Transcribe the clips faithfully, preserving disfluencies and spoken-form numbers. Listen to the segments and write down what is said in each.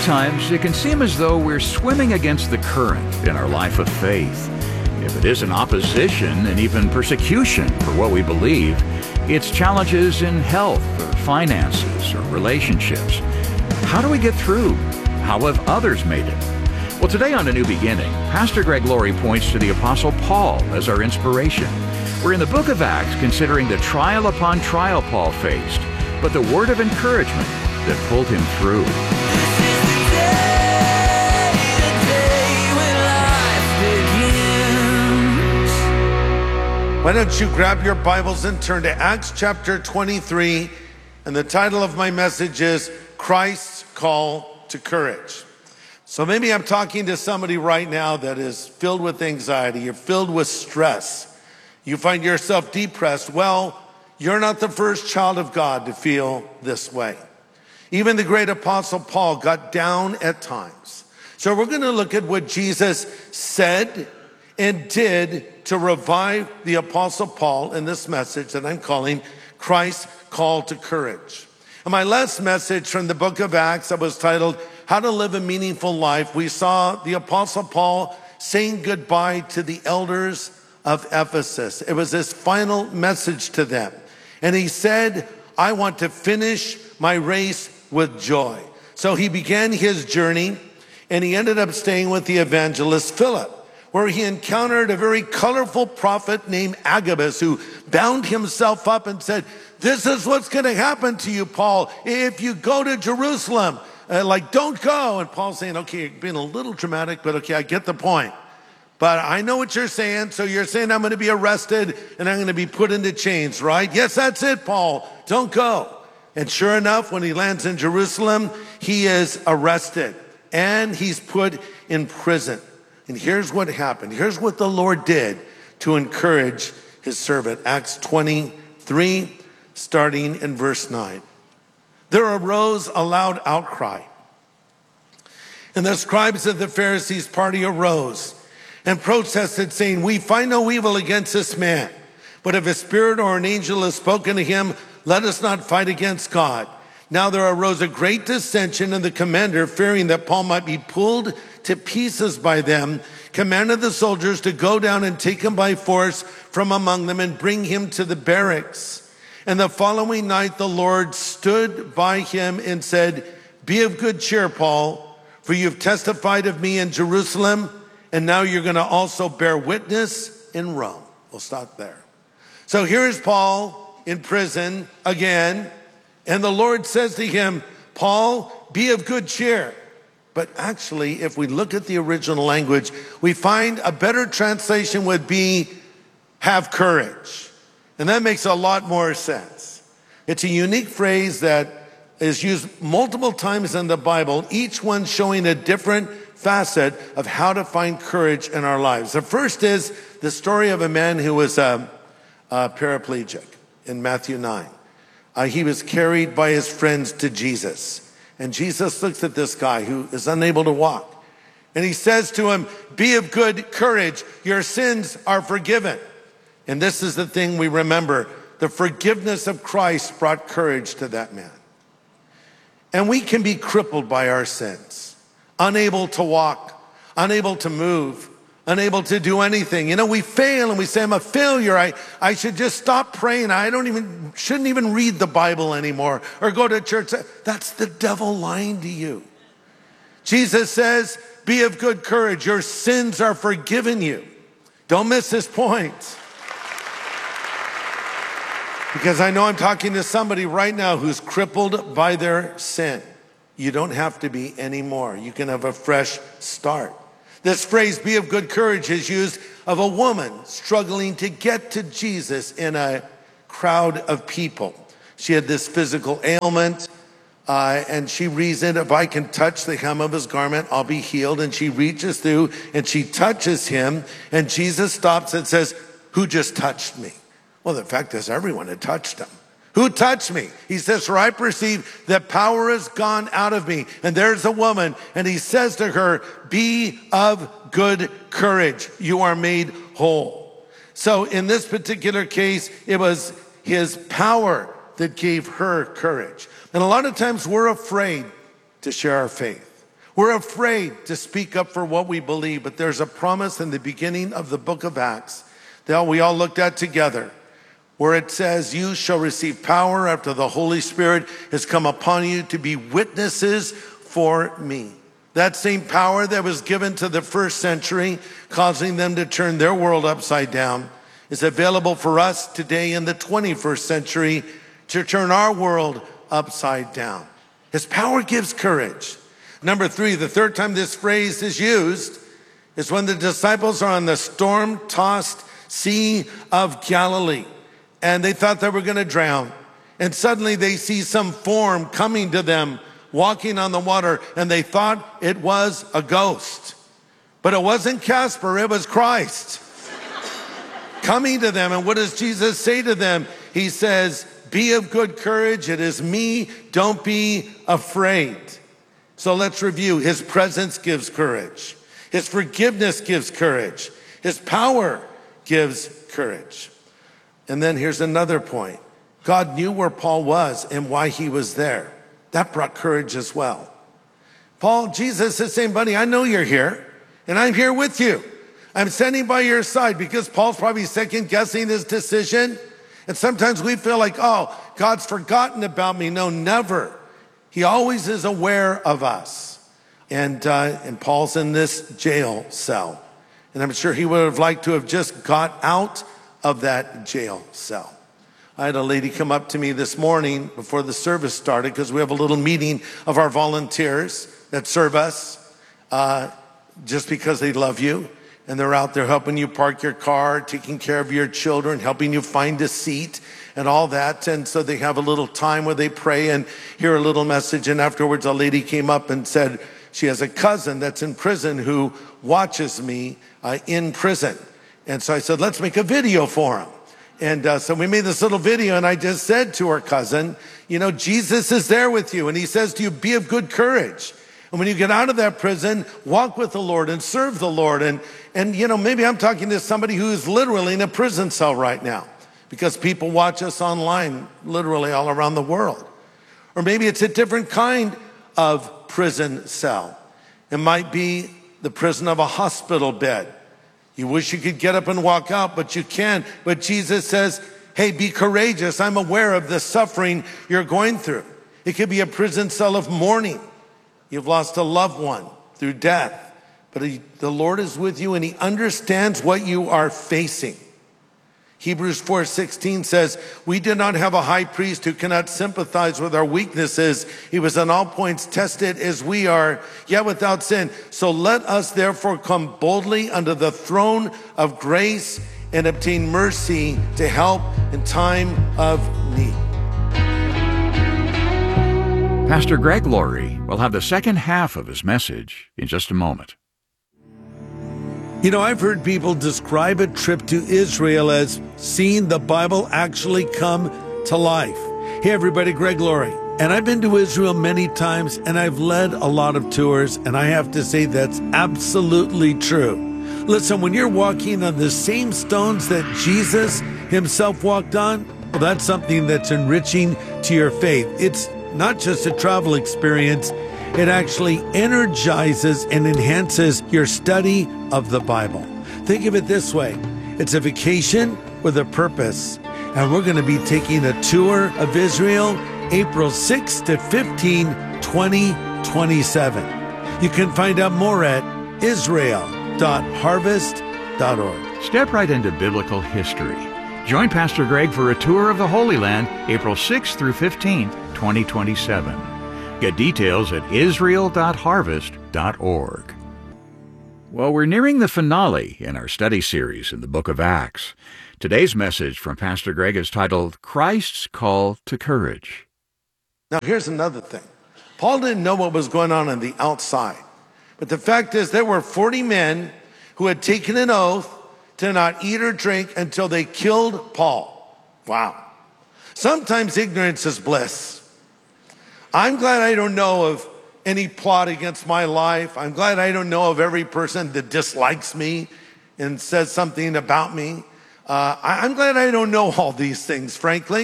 Sometimes it can seem as though we're swimming against the current in our life of faith. If it isn't opposition and even persecution for what we believe, it's challenges in health or finances or relationships. How do we get through? How have others made it? Well, today on A New Beginning, Pastor Greg Laurie points to the Apostle Paul as our inspiration. We're in the book of Acts considering the trial upon trial Paul faced, but the word of encouragement that pulled him through. Why don't you grab your Bibles and turn to Acts chapter twenty-three, and the title of my message is Christ's Call to Courage. So maybe I'm talking to somebody right now that is filled with anxiety, you're filled with stress, you find yourself depressed. Well, you're not the first child of God to feel this way. Even the great apostle Paul got down at times. So we're going to look at what Jesus said and did to revive the apostle Paul in this message that I'm calling Christ's Call to Courage. In my last message from the book of Acts, I was titled, How to Live a Meaningful Life. We saw the apostle Paul saying goodbye to the elders of Ephesus. It was his final message to them. And he said, I want to finish my race with joy. So he began his journey, and he ended up staying with the evangelist Philip, where he encountered a very colorful prophet named Agabus, who bound himself up and said, this is what's going to happen to you, Paul, if you go to Jerusalem. Uh, like, don't go. And Paul's saying, okay, being a little dramatic, but okay, I get the point. But I know what you're saying. So you're saying I'm going to be arrested and I'm going to be put into chains, right? Yes, that's it, Paul. Don't go. And sure enough, when he lands in Jerusalem, he is arrested and he's put in prison. And here's what happened. Here's what the Lord did to encourage his servant. Acts twenty-three, starting in verse nine. There arose a loud outcry, and the scribes of the Pharisees' party arose and protested, saying, we find no evil against this man, but if a spirit or an angel has spoken to him, let us not fight against God. Now there arose a great dissension, and the commander, fearing that Paul might be pulled to pieces by them, commanded the soldiers to go down and take him by force from among them and bring him to the barracks. And the following night the Lord stood by him and said, be of good cheer, Paul, for you have testified of me in Jerusalem, and now you're going to also bear witness in Rome. We'll stop there. So here is Paul in prison again, and the Lord says to him, Paul, be of good cheer. But actually, if we look at the original language, we find a better translation would be, have courage. And that makes a lot more sense. It's a unique phrase that is used multiple times in the Bible, each one showing a different facet of how to find courage in our lives. The first is the story of a man who was a, a paraplegic in Matthew nine. Uh, he was carried by his friends to Jesus. And Jesus looks at this guy who is unable to walk. And he says to him, be of good courage. Your sins are forgiven. And this is the thing we remember. The forgiveness of Christ brought courage to that man. And we can be crippled by our sins, unable to walk, unable to move, unable to do anything. You know, we fail and we say, I'm a failure. I, I should just stop praying. I don't even, shouldn't even read the Bible anymore or go to church. That's the devil lying to you. Jesus says, be of good courage. Your sins are forgiven you. Don't miss this point. Because I know I'm talking to somebody right now who's crippled by their sin. You don't have to be anymore. You can have a fresh start. This phrase, be of good courage, is used of a woman struggling to get to Jesus in a crowd of people. She had this physical ailment, uh, and she reasoned, if I can touch the hem of his garment, I'll be healed. And she reaches through and she touches him, and Jesus stops and says, who just touched me? Well, the fact is, everyone had touched him. Who touched me? He says, for I perceive that power is gone out of me. And there's a woman, and he says to her, be of good courage. You are made whole. So in this particular case, it was his power that gave her courage. And a lot of times we're afraid to share our faith. We're afraid to speak up for what we believe, but there's a promise in the beginning of the book of Acts that we all looked at together, where it says, you shall receive power after the Holy Spirit has come upon you to be witnesses for me. That same power that was given to the first century, causing them to turn their world upside down, is available for us today in the twenty-first century to turn our world upside down. His power gives courage. Number three, the third time this phrase is used is when the disciples are on the storm-tossed Sea of Galilee, and they thought they were going to drown. And suddenly they see some form coming to them, walking on the water, and they thought it was a ghost. But it wasn't Casper, it was Christ coming to them. And what does Jesus say to them? He says, be of good courage, it is me, don't be afraid. So let's review. His presence gives courage. His forgiveness gives courage. His power gives courage. And then here's another point. God knew where Paul was and why he was there. That brought courage as well. Paul, Jesus is saying, buddy, I know you're here, and I'm here with you. I'm standing by your side, because Paul's probably second guessing his decision. And sometimes we feel like, oh, God's forgotten about me. No, never. He always is aware of us. And, uh, and Paul's in this jail cell. And I'm sure he would have liked to have just got out of that jail cell. I had a lady come up to me this morning before the service started, because we have a little meeting of our volunteers that serve us uh, just because they love you. And they're out there helping you park your car, taking care of your children, helping you find a seat and all that. And so they have a little time where they pray and hear a little message. And afterwards, a lady came up and said she has a cousin that's in prison who watches me uh, in prison. And so I said, let's make a video for him. And uh, so we made this little video, and I just said to her cousin, you know, Jesus is there with you, and he says to you, be of good courage. And when you get out of that prison, walk with the Lord and serve the Lord. And, and you know, maybe I'm talking to somebody who is literally in a prison cell right now, because people watch us online literally all around the world. Or maybe it's a different kind of prison cell. It might be the prison of a hospital bed. You wish you could get up and walk out, but you can't. But Jesus says, hey, be courageous. I'm aware of the suffering you're going through. It could be a prison cell of mourning. You've lost a loved one through death. But he, the Lord is with you, and he understands what you are facing. Hebrews four sixteen says, we did not have a high priest who cannot sympathize with our weaknesses. He was in all points tested as we are, yet without sin. So let us therefore come boldly under the throne of grace and obtain mercy to help in time of need. Pastor Greg Laurie will have the second half of his message in just a moment. You know, I've heard people describe a trip to Israel as seeing the Bible actually come to life. Hey everybody, Greg Laurie. And I've been to Israel many times, and I've led a lot of tours, and I have to say that's absolutely true. Listen, when you're walking on the same stones that Jesus himself walked on, well, that's something that's enriching to your faith. It's not just a travel experience. It actually energizes and enhances your study of the Bible. Think of it this way. It's a vacation with a purpose. And we're going to be taking a tour of Israel April sixth to fifteenth, twenty twenty-seven. You can find out more at israel dot harvest dot org. Step right into biblical history. Join Pastor Greg for a tour of the Holy Land April sixth through fifteenth, twenty twenty-seven. Get details at israel dot harvest dot org. Well, we're nearing the finale in our study series in the book of Acts. Today's message from Pastor Greg is titled, Christ's Call to Courage. Now, here's another thing. Paul didn't know what was going on on the outside. But the fact is, there were forty men who had taken an oath to not eat or drink until they killed Paul. Wow. Sometimes ignorance is bliss. I'm glad I don't know of any plot against my life. I'm glad I don't know of every person that dislikes me and says something about me. Uh, I, I'm glad I don't know all these things, frankly.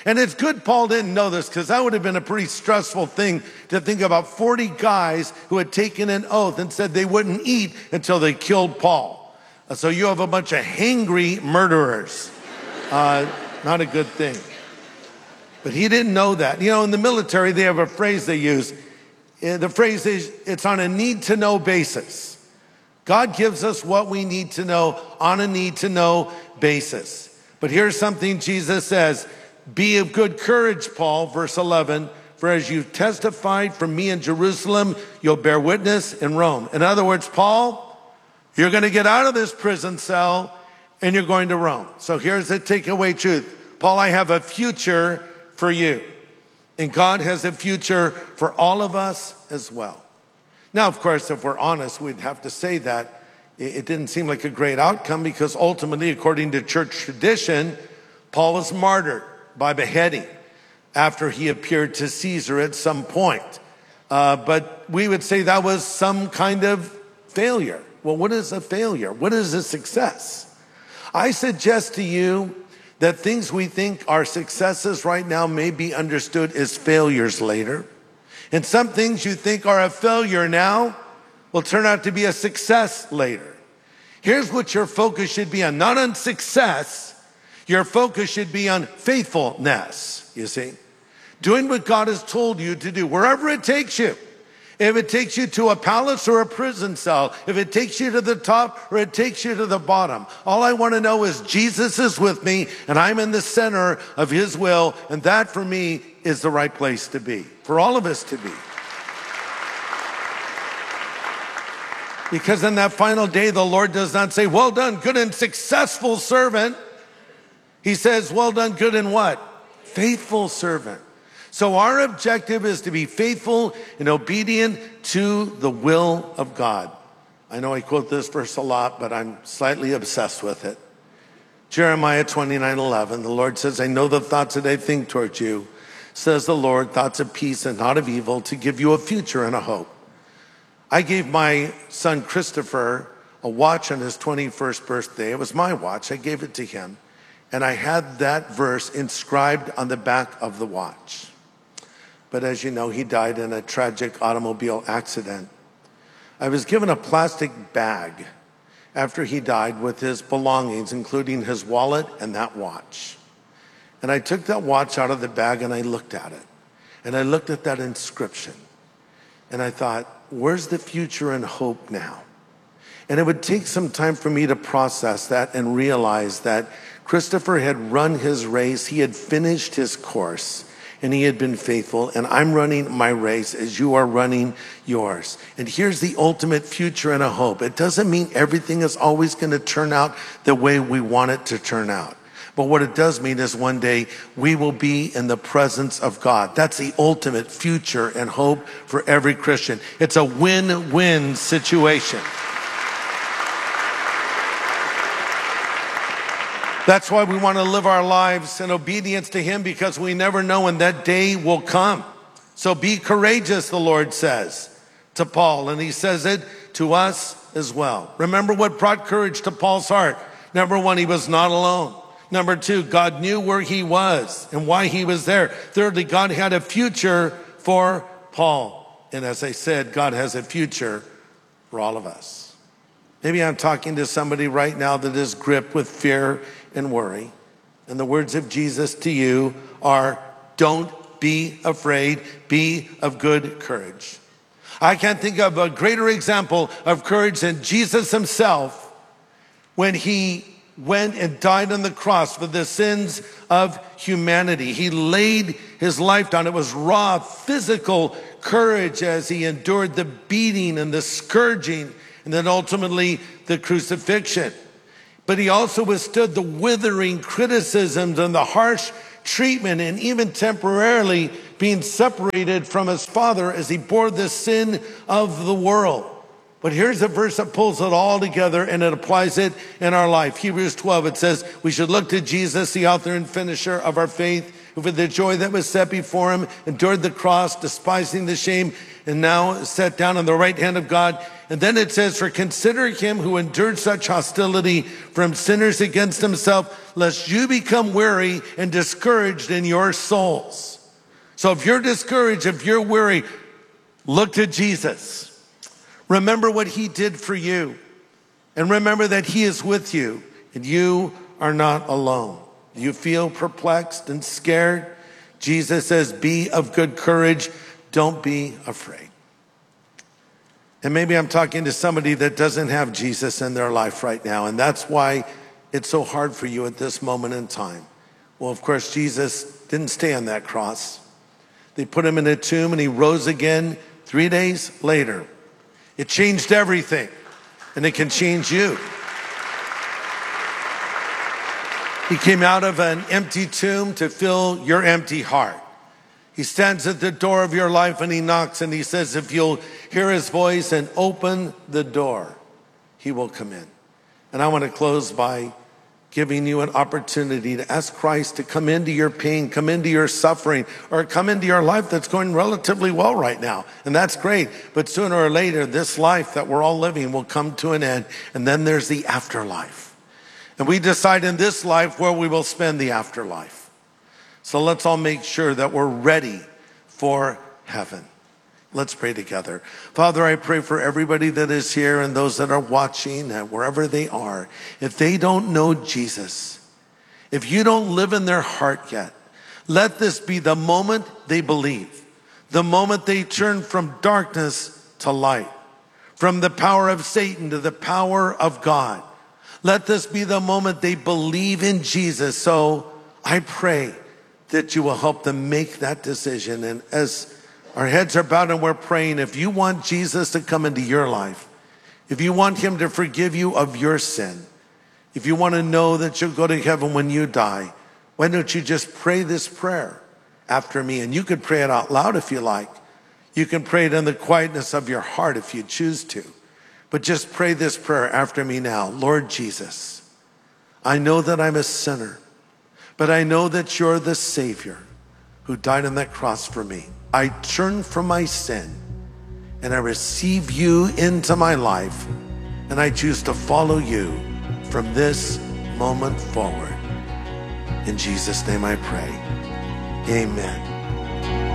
And it's good Paul didn't know this, because that would have been a pretty stressful thing to think about forty guys who had taken an oath and said they wouldn't eat until they killed Paul. So you have a bunch of hangry murderers. Uh, not a good thing. But he didn't know that. You know, in the military, they have a phrase they use. The phrase is, it's on a need-to-know basis. God gives us what we need to know on a need-to-know basis. But here's something Jesus says. Be of good courage, Paul, verse eleven. For as you've testified from me in Jerusalem, you'll bear witness in Rome. In other words, Paul, you're going to get out of this prison cell and you're going to Rome. So here's the takeaway truth. Paul, I have a future for you. And God has a future for all of us as well. Now, of course, if we're honest, we'd have to say that it didn't seem like a great outcome, because ultimately, according to church tradition, Paul was martyred by beheading after he appeared to Caesar at some point. Uh, but we would say that was some kind of failure. Well, what is a failure? What is a success? I suggest to you that things we think are successes right now may be understood as failures later. And some things you think are a failure now will turn out to be a success later. Here's what your focus should be on. Not on success. Your focus should be on faithfulness, you see. Doing what God has told you to do, wherever it takes you. If it takes you to a palace or a prison cell, if it takes you to the top or it takes you to the bottom, all I want to know is Jesus is with me and I'm in the center of his will, and that for me is the right place to be, for all of us to be. Because in that final day, the Lord does not say, well done, good and successful servant. He says, well done, good and what? Faithful servant. So our objective is to be faithful and obedient to the will of God. I know I quote this verse a lot, but I'm slightly obsessed with it. Jeremiah twenty-nine eleven, the Lord says, I know the thoughts that I think towards you, says the Lord, thoughts of peace and not of evil, to give you a future and a hope. I gave my son Christopher a watch on his twenty-first birthday. It was my watch. I gave it to him. And I had that verse inscribed on the back of the watch. But as you know, he died in a tragic automobile accident. I was given a plastic bag after he died with his belongings, including his wallet and that watch. And I took that watch out of the bag and I looked at it. And I looked at that inscription. And I thought, where's the future and hope now? And it would take some time for me to process that and realize that Christopher had run his race, he had finished his course, and he had been faithful, and I'm running my race as you are running yours. And here's the ultimate future and a hope. It doesn't mean everything is always going to turn out the way we want it to turn out. But what it does mean is one day we will be in the presence of God. That's the ultimate future and hope for every Christian. It's a win-win situation. That's why we want to live our lives in obedience to him, because we never know when that day will come. So be courageous, the Lord says to Paul, and he says it to us as well. Remember what brought courage to Paul's heart. Number one, he was not alone. Number two, God knew where he was and why he was there. Thirdly, God had a future for Paul. And as I said, God has a future for all of us. Maybe I'm talking to somebody right now that is gripped with fear and worry. And the words of Jesus to you are, don't be afraid, be of good courage. I can't think of a greater example of courage than Jesus himself when he went and died on the cross for the sins of humanity. He laid his life down. It was raw physical courage as he endured the beating and the scourging and then ultimately the crucifixion. But he also withstood the withering criticisms and the harsh treatment, and even temporarily being separated from his Father as he bore the sin of the world. But here's a verse that pulls it all together and it applies it in our life. Hebrews twelve, it says, we should look to Jesus, the author and finisher of our faith, who for the joy that was set before him endured the cross, despising the shame, and now sat down on the right hand of God. And then it says, for consider him who endured such hostility from sinners against himself, lest you become weary and discouraged in your souls. So if you're discouraged, if you're weary, look to Jesus. Remember what he did for you. And remember that he is with you and you are not alone. You feel perplexed and scared? Jesus says, be of good courage. Don't be afraid. And maybe I'm talking to somebody that doesn't have Jesus in their life right now, and that's why it's so hard for you at this moment in time. Well, of course, Jesus didn't stay on that cross. They put him in a tomb and he rose again three days later. It changed everything, and it can change you. He came out of an empty tomb to fill your empty heart. He stands at the door of your life and he knocks and he says, if you'll hear his voice and open the door, he will come in. And I want to close by giving you an opportunity to ask Christ to come into your pain, come into your suffering, or come into your life that's going relatively well right now. And that's great. But sooner or later, this life that we're all living will come to an end. And then there's the afterlife. And we decide in this life where we will spend the afterlife. So let's all make sure that we're ready for heaven. Let's pray together. Father, I pray for everybody that is here and those that are watching and wherever they are. If they don't know Jesus, if you don't live in their heart yet, let this be the moment they believe, the moment they turn from darkness to light, from the power of Satan to the power of God. Let this be the moment they believe in Jesus. So I pray that you will help them make that decision. And as our heads are bowed and we're praying, if you want Jesus to come into your life, if you want him to forgive you of your sin, if you want to know that you'll go to heaven when you die, why don't you just pray this prayer after me? And you can pray it out loud if you like. You can pray it in the quietness of your heart if you choose to. But just pray this prayer after me now. Lord Jesus, I know that I'm a sinner, but I know that you're the Savior who died on that cross for me. I turn from my sin and I receive you into my life, and I choose to follow you from this moment forward. In Jesus' name I pray. Amen.